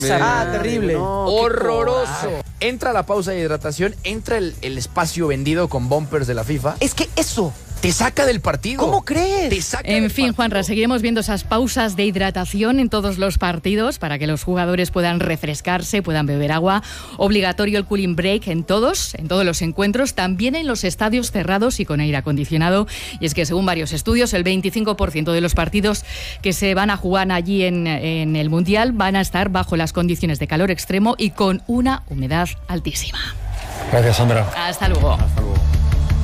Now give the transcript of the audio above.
Terrible. No, horroroso. Entra la pausa de hidratación, entra el espacio vendido con bumpers de la FIFA. Es que eso... Te saca del partido. ¿Cómo crees? Te saca En fin, Juanra, seguiremos viendo esas pausas de hidratación en todos los partidos para que los jugadores puedan refrescarse, puedan beber agua. Obligatorio el cooling break en todos los encuentros, también en los estadios cerrados y con aire acondicionado. Y es que según varios estudios, el 25% de los partidos que se van a jugar allí en el Mundial van a estar bajo las condiciones de calor extremo y con una humedad altísima. Gracias, Sandra. Hasta luego. Hasta luego.